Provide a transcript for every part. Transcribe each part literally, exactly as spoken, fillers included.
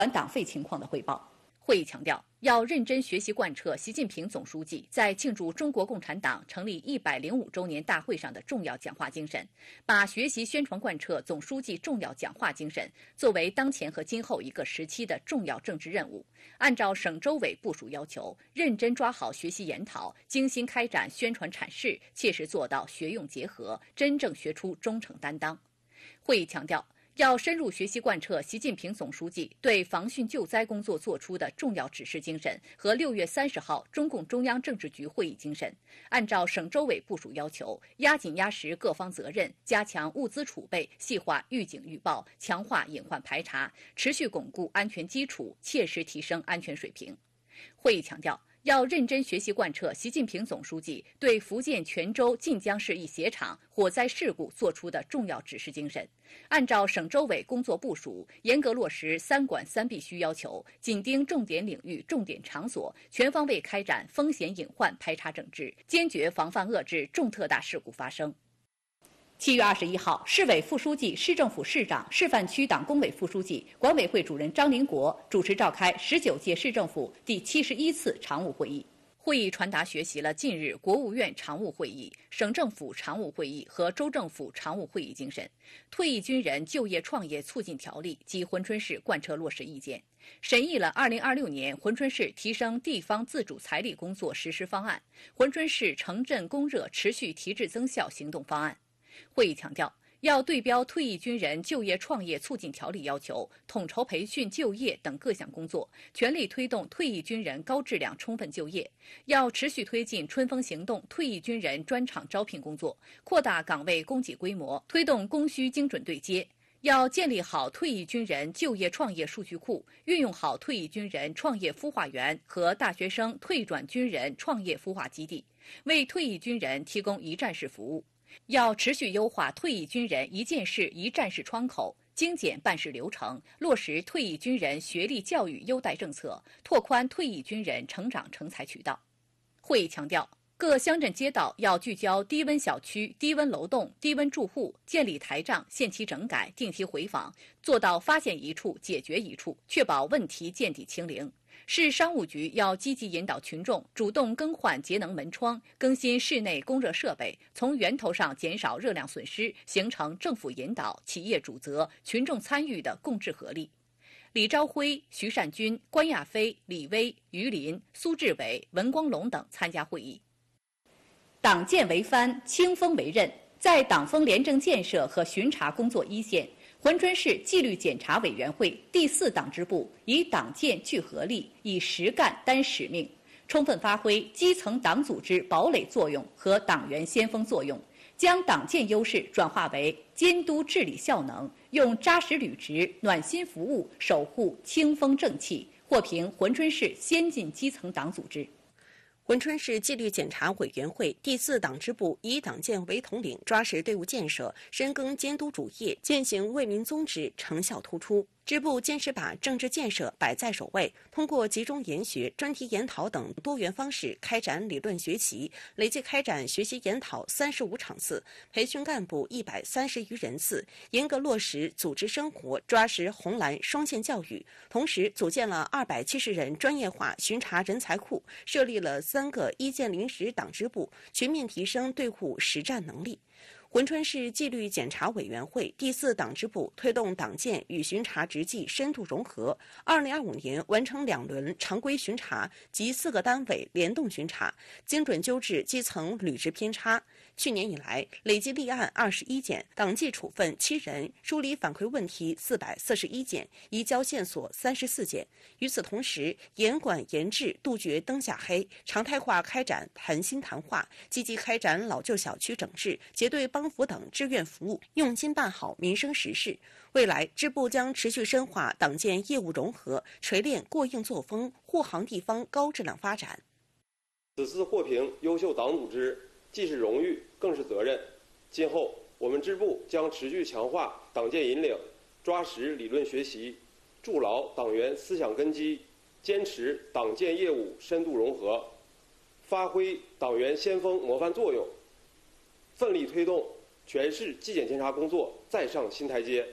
党费情况的汇报。 会议强调，要认真学习贯彻习近平总书记在庆祝中国共产党成立一百零五周年大会上的重要讲话精神，把学习宣传贯彻总书记重要讲话精神作为当前和今后一个时期的重要政治任务，按照省州委部署要求，认真抓好学习研讨，精心开展宣传阐释，切实做到学用结合，真正学出忠诚担当。会议强调，要深入学习贯彻习近平总书记对防汛救灾工作作出的重要指示精神和六月三十号中共中央政治局会议精神，按照省州委部署要求，压紧压实各方责任，加强物资储备，细化预警预报，强化隐患排查，持续巩固安全基础，切实提升安全水平。会议强调，要认真学习贯彻习近平总书记对福建泉州晋江市一鞋厂火灾事故作出的重要指示精神，按照省州委工作部署，严格落实三管三必须要求，紧盯重点领域、重点场所，全方位开展风险隐患排查整治，坚决防范遏制重特大事故发生。 七月二十一号，市委副书记、市政府市长、示范区党工委副书记、管委会主任张林国主持召开十九届市政府第七十一次常务会议。 会议传达学习了近日国务院常务会议、省政府常务会议和州政府常务会议精神，退役军人就业创业促进条例及珲春市贯彻落实意见，审议了二零二六年珲春市提升地方自主财力工作实施方案、珲春市城镇供热持续提质增效行动方案。会议强调，要对标退役军人就业创业促进条例要求，统筹培训就业等各项工作，全力推动退役军人高质量充分就业。要持续推进春风行动退役军人专场招聘工作，扩大岗位供给规模，推动供需精准对接。要建立好退役军人就业创业数据库，运用好退役军人创业孵化园和大学生退转军人创业孵化基地，为退役军人提供一站式服务。要持续优化退役军人一件事一站式窗口，精简办事流程，落实退役军人学历教育优待政策，拓宽退役军人成长成才渠道。会议强调，各乡镇街道要聚焦低温小区、低温楼栋、低温住户，建立台账，限期整改，定期回访，做到发现一处解决一处，确保问题见底清零。市商务局要积极引导群众主动更换节能门窗，更新室内供热设备，从源头上减少热量损失，形成政府引导、企业主责、群众参与的共治合力。李朝晖、徐善军、关亚飞、李威、于林、苏志伟、文光龙等参加会议。 党建为藩，清风为刃，在党风廉政建设和巡查工作一线，珲春市纪律检查委员会第四党支部以党建聚合力，以实干担使命，充分发挥基层党组织堡垒作用和党员先锋作用，将党建优势转化为监督治理效能，用扎实履职、暖心服务守护清风正气，获评珲春市先进基层党组织。 珲春市纪律检查委员会第四党支部以党建为统领，抓实队伍建设，深耕监督主业，践行为民宗旨，成效突出。支部坚持把政治建设摆在首位，通过集中研学、专题研讨等多元方式开展理论学习，累计开展学习研讨三十五场次，培训干部一百三十余人次，严格落实组织生活，抓实红蓝双线教育。同时，组建了二百七十人专业化巡查人才库，设立了三个一建临时党支部，全面提升队伍实战能力。珲春市纪律检查委员会第四党支部推动党建与巡查职纪深度融合，二零二五年完成两轮常规巡查及四个单位联动巡查，精准纠治基层履职偏差。去年以来，累计立案二十一件，党纪处分七人，梳理反馈问题四百四十一件，移交线索三十四件。与此同时，严管严治，杜绝灯下黑，常态化开展谈心谈话，积极开展老旧小区整治，结对帮扶等志愿服务，用心办好民生实事。未来，支部将持续深化党建业务融合，锤炼过硬作风，护航地方高质量发展。 此次获评优秀党组织，既是荣誉，更是责任。今后，我们支部将持续强化党建引领，抓实理论学习，筑牢党员思想根基，坚持党建业务深度融合，发挥党员先锋模范作用，奋力推动全市纪检监察工作再上新台阶。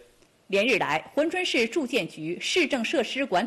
连日来，珲春市住建局市政设施管理